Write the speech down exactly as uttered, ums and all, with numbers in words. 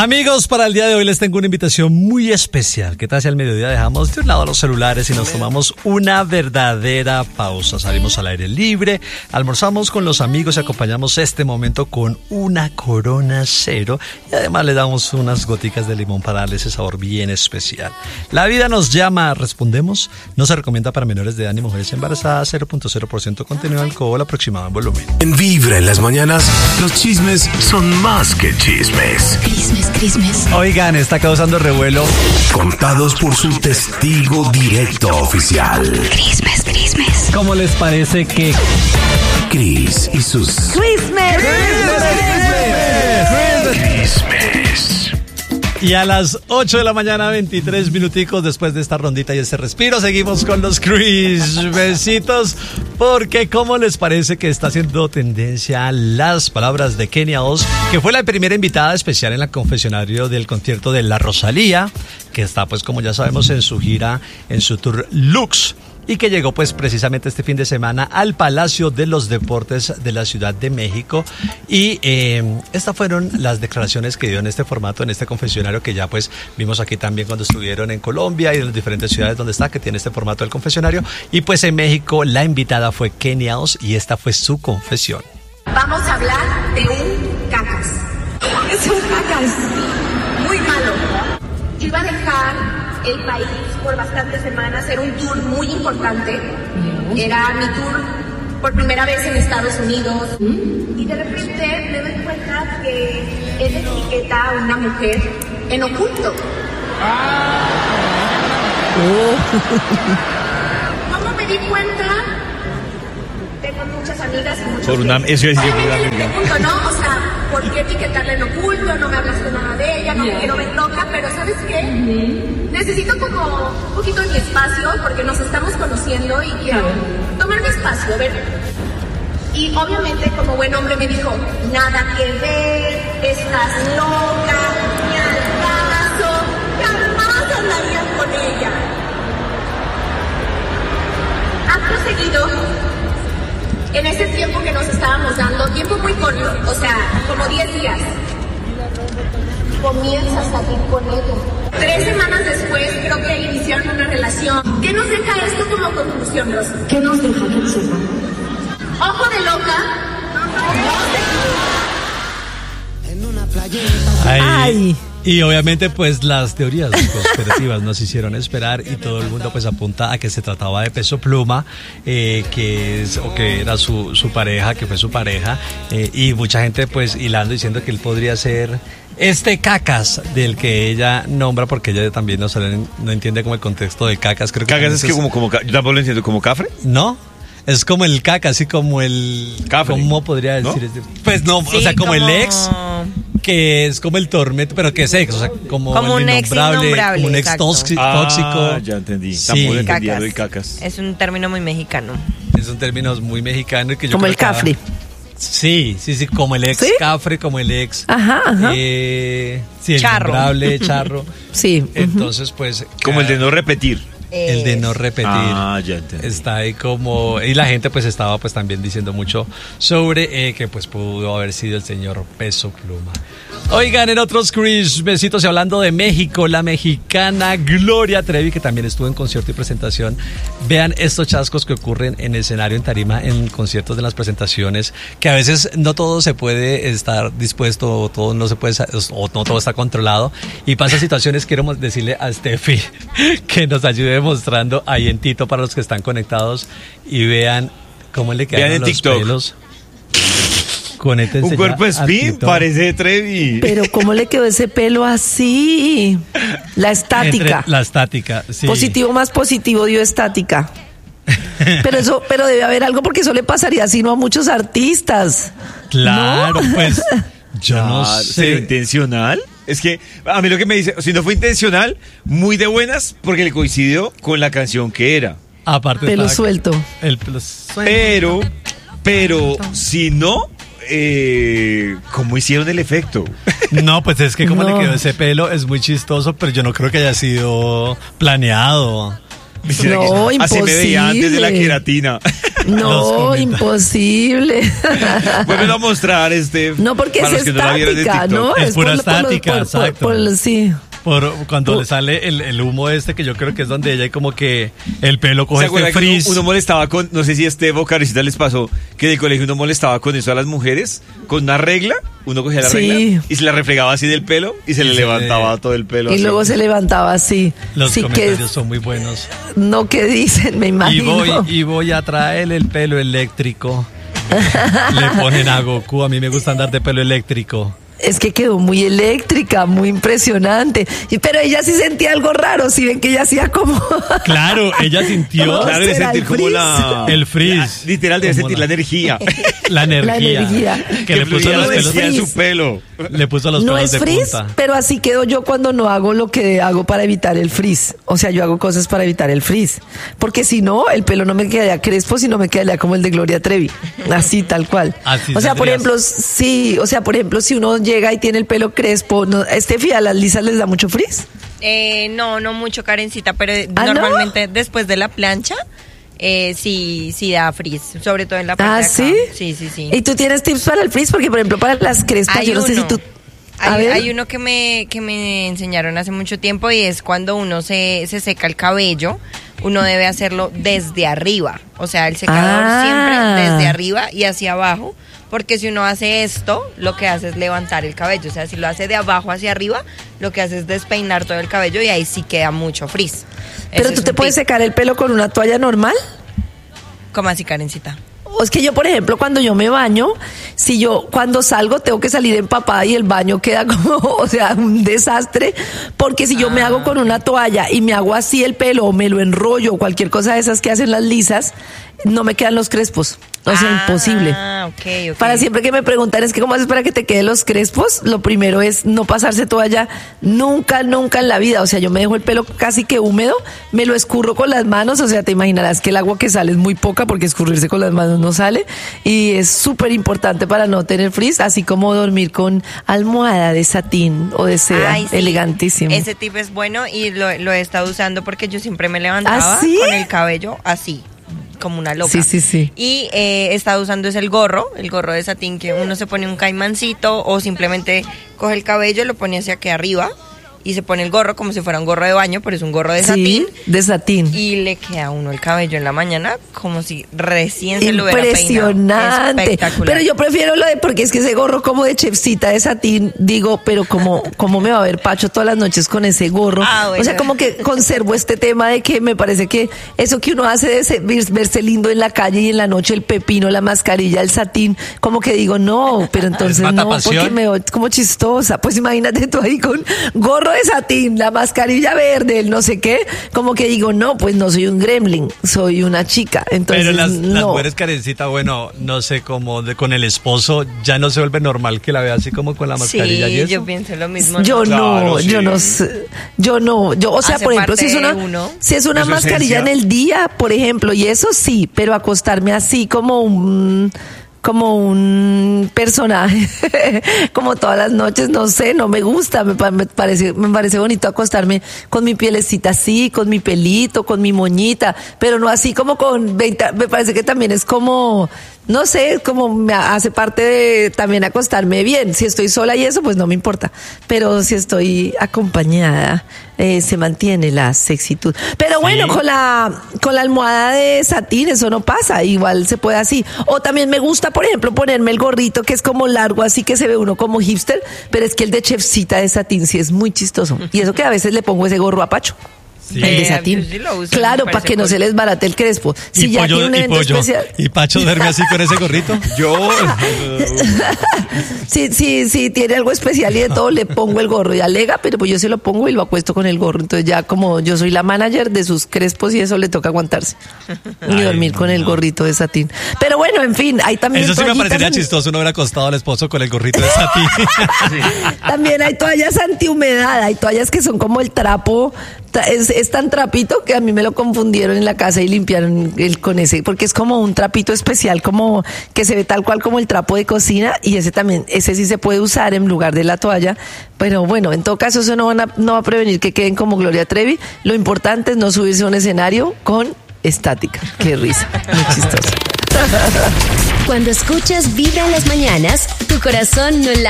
Amigos, para el día de hoy les tengo una invitación muy especial. ¿Qué tal si al mediodía dejamos de un lado los celulares y nos tomamos una verdadera pausa? Salimos al aire libre, almorzamos con los amigos y acompañamos este momento con una Corona Cero y además le damos unas goticas de limón para darle ese sabor bien especial. La vida nos llama, respondemos. No se recomienda para menores de edad ni mujeres embarazadas. Cero punto cero por ciento contenido de alcohol aproximado en volumen. En Vibra en las mañanas, los chismes son más que chismes. Crismes, crismes. Oigan, está causando revuelo. Contados por su testigo directo oficial. Crismes, crismes. ¿Cómo les parece que Cris y sus Crismes. chismes? Y a las ocho de la mañana, veintitrés minuticos después de esta rondita y este respiro, seguimos con los crismecitos, porque ¿cómo les parece que está haciendo tendencia las palabras de Kenia Oz, que fue la primera invitada especial en la confesionario del concierto de La Rosalía, que está pues como ya sabemos en su gira, en su tour Lux, y que llegó pues precisamente este fin de semana al Palacio de los Deportes de la Ciudad de México y eh, estas fueron las declaraciones que dio en este formato, en este confesionario que ya pues vimos aquí también cuando estuvieron en Colombia y en las diferentes ciudades donde está, que tiene este formato del confesionario, y pues en México la invitada fue Kenia Oz y esta fue su confesión. Vamos a hablar de un cacas. Es un cacas muy malo. Yo iba a dejar el país por bastantes semanas, era un tour muy importante, era mi tour por primera vez en Estados Unidos y de repente me doy cuenta que él etiqueta a una mujer en oculto. ¿Cómo me di cuenta? Tengo muchas amigas y muchos... Por una, eso es decir, una amiga. Pregunto, ¿no? O sea, ¿por qué etiquetarla en oculto? No me hablaste nada de ella, no me quiero ver loca, pero ¿sabes qué? Necesito como un poquito de mi espacio porque nos estamos conociendo y quiero tomar mi espacio, a ver. Y obviamente como buen hombre me dijo, nada que ver, estás loca, ni al caso, jamás hablarías con ella. Acto seguido, en ese tiempo que nos estábamos dando, tiempo muy corto, o sea, como diez días, comienza a salir con ella. Tres semanas después creo que iniciaron una relación. ¿Qué nos deja esto como conclusión, Rosa? ¿Qué nos deja? ¿Qué nos deja? Ojo de loca. Ay. Ay. Y obviamente pues las teorías conspirativas nos hicieron esperar y todo el mundo pues apunta a que se trataba de Peso Pluma, eh, que es o que era su, su pareja, que fue su pareja, eh, y mucha gente pues hilando diciendo que él podría ser este cacas del que ella nombra, porque ella también no, sabe, no entiende como el contexto de cacas. Creo que cacas es que como, como, yo tampoco lo entiendo, ¿como cafre? No. Es como el caca, así como el... Cafre. ¿Cómo podría decir? ¿No? Pues no, sí, o sea, como, como el ex, que es como el tormento, pero que es ex, o sea, como, como el un ex innombrable, como un ex tóxico. Ah, ya entendí. Sí. Tampoco entendía lo de cacas. Es un término muy mexicano. Es un término muy mexicano. Que yo como el cafre. Sí, sí, sí, como el ex ¿Sí? cafre, como el ex... Ajá, ajá. Eh, sí, el charro. innombrable, charro. Sí. Entonces, pues... Como el de no repetir. El de no repetir. Ah, ya entendí. Está ahí como... Y la gente pues estaba pues también diciendo mucho sobre eh, que pues pudo haber sido el señor Peso Pluma. Oigan, en otros crismecitos y hablando de México, la mexicana Gloria Trevi, que también estuvo en concierto y presentación. Vean estos chascos que ocurren en escenario, en tarima, en conciertos de las presentaciones, que a veces no todo se puede estar dispuesto, o todo no se puede, o no todo está controlado. Y pasan situaciones, quiero decirle a Steffi que nos ayude mostrando ahí en Tito para los que están conectados y vean cómo le quedan los TikTok. pelos. Conéctense. Un cuerpo spin, parece Trevi. Pero ¿cómo le quedó ese pelo así? La estática. Entre la estática, sí. Positivo más positivo dio estática. Pero eso, pero debe haber algo porque eso le pasaría así, no a muchos artistas. Claro, ¿no? Pues yo ah, no sé. ¿Será intencional? Es que a mí lo que me dice, si no fue intencional, muy de buenas, porque le coincidió con la canción que era. Aparte pelo suelto. El pelo suelto. Pero, pero, si no... Eh, ¿Cómo hicieron el efecto? No, pues es que como no. le quedó ese pelo es muy chistoso, pero yo no creo que haya sido planeado. No, imposible. Así me veía antes de la queratina. No, imposible. Vuelven a mostrar este. No, porque para es los que no la vieron en estática, TikTok. ¿no? Es pura por- por los- estática, por- por- exacto. por- sí. Por cuando Uh. le sale el, el humo este, que yo creo que es donde ella hay como que el pelo ¿Se coge acuerdan este que uno, frizz. uno molestaba con, no sé si este o Karencita les pasó, que en el colegio uno molestaba con eso a las mujeres, con una regla, uno cogía la Sí. regla y se la refregaba así del pelo y se le Y se levantaba le- todo el pelo. Y así. luego se levantaba así. Los sí, que comentarios son muy buenos. no que dicen, me Y imagino. voy, y voy a traer el pelo eléctrico. Le ponen a Goku. A mí me gusta andar de pelo eléctrico. Es que quedó muy eléctrica, muy impresionante. Y, pero ella sí sentía algo raro, si ven que ella hacía como... Claro, ella sintió ¿Cómo Claro, de será sentir el como frizz? la... el frizz. la- literal, debe Como sentir la- la energía. la energía. energía. Que le puso fluía los la pelos. energía en frizz. su pelo. Le puso los No pelos es de frizz, punta. pero así quedo yo cuando no hago lo que hago para evitar el frizz. O sea, yo hago cosas para evitar el frizz. Porque si no, el pelo no me quedaría crespo, sino me quedaría como el de Gloria Trevi. Así, tal cual. Así o sea, por saldrías. ejemplo, sí, o sea, por ejemplo, si uno llega y tiene el pelo crespo, no, Estefi, ¿a las lisas les da mucho frizz? Eh, no, no mucho, Karencita, pero ¿Ah, no? normalmente después de la plancha, eh, sí, sí da frizz, sobre todo en la parte ¿Ah, de acá. sí? Sí, sí, sí. ¿Y tú tienes tips para el frizz? Porque, por ejemplo, para las crespas, Hay yo no sé si uno. tú... A Hay, ver. hay uno que me, que me enseñaron hace mucho tiempo y es cuando uno se, se seca el cabello, uno debe hacerlo desde arriba. O sea, el secador Ah. siempre desde arriba y hacia abajo. Porque si uno hace esto, lo que hace es levantar el cabello. O sea, si lo hace de abajo hacia arriba, lo que hace es despeinar todo el cabello y ahí sí queda mucho frizz. Pero Ese tú es te un puedes tip. secar el pelo con una toalla normal. ¿Cómo así, Karencita? O es que yo, por ejemplo, cuando yo me baño, si yo cuando salgo tengo que salir empapada y el baño queda como, o sea, un desastre, porque si yo me hago con una toalla y me hago así el pelo o me lo enrollo o cualquier cosa de esas que hacen las lisas, no me quedan los crespos. O sea, Ah, imposible. ok, ok. Para siempre que me preguntan, es que cómo haces para que te queden los crespos, lo primero es no pasarse toalla nunca, nunca en la vida. O sea, yo me dejo el pelo casi que húmedo, me lo escurro con las manos, o sea, te imaginarás que el agua que sale es muy poca porque escurrirse con las manos no sale. Y es súper importante para no tener frizz, así como dormir con almohada de satín o de seda, Ay, sí. elegantísimo. Ese tip es bueno y lo, lo he estado usando porque yo siempre me levantaba ¿Ah, sí? con el cabello así, como una loca. Sí, sí, sí. Y eh, he estado usando es el gorro, el gorro de satín, que uno se pone un caimancito o simplemente coge el cabello, lo pone hacia aquí arriba y se pone el gorro como si fuera un gorro de baño, pero es un gorro de satín. Sí, de satín. Y le queda a uno el cabello en la mañana como si recién se lo hubiera peinado. Impresionante. Espectacular. Pero yo prefiero lo de, porque es que ese gorro como de chefcita de satín, digo, pero como, como me va a ver Pacho todas las noches con ese gorro. Ah, bueno. O sea, como que conservo este tema de que me parece que eso que uno hace de se- verse lindo en la calle y en la noche, el pepino, la mascarilla, el satín, como que digo, no, pero entonces ¿Es no, matapasión? porque me veo como chistosa. Pues imagínate tú ahí con gorro de satín, la mascarilla verde, el no sé qué, como que digo, no, pues no soy un gremlin, soy una chica. Entonces, Pero las, las no. mujeres, Karencita, bueno, no sé, como de, con el esposo, ya no se vuelve normal que la vea así como con la mascarilla y Sí, eso. yo pienso lo mismo. Yo ¿no? no, Claro, yo sí. no sé, yo no, yo, o sea, Hace por ejemplo, si parte es una, de uno. si es una Es su mascarilla en esencia. el día, por ejemplo, y eso sí, pero acostarme así como un, como un personaje, como todas las noches, no sé, no me gusta, me, pa- me parece, me parece bonito acostarme con mi pielecita así, con mi pelito, con mi moñita, pero no así como con veinte, me parece que también es como, no sé, como me hace parte de también acostarme bien. Si estoy sola y eso, pues no me importa. Pero si estoy acompañada, eh, se mantiene la sexitud. Pero bueno, con la, con la almohada de satín, eso no pasa. Igual se puede así. O también me gusta, por ejemplo, ponerme el gorrito que es como largo, así que se ve uno como hipster. Pero es que el de chefcita de satín sí es muy chistoso. Y eso que a veces le pongo ese gorro a Pacho. Sí. El de Eh, satín. yo sí lo uso, Claro, me para parece que no cool. se les barate el crespo. Si y ya pollo, tiene un y evento pollo. especial. Y Pacho duerme así con ese gorrito. Yo. Sí, sí, sí, tiene algo especial y de todo le pongo el gorro y alega, pero pues yo se lo pongo y lo acuesto con el gorro. Entonces ya como yo soy la manager de sus crespos y eso le toca aguantarse. Y Ay, dormir con el no. gorrito de satín. Pero bueno, en fin, hay también Eso sí me toallitas parecería en- chistoso, uno hubiera acostado al esposo con el gorrito de satín. También hay toallas antihumedad, hay toallas que son como el trapo, ta- es, es tan trapito que a mí me lo confundieron en la casa y limpiaron el, con ese, porque es como un trapito especial, como que se ve tal cual como el trapo de cocina y ese también, ese sí se puede usar en lugar de la toalla, pero bueno, en todo caso eso no, van a- no va a prevenir que queden como Gloria Trevi, lo importante es no subirse a un escenario con estática. Qué risa, muy chistoso. Cuando escuchas Vibra en las mañanas, tu corazón no late.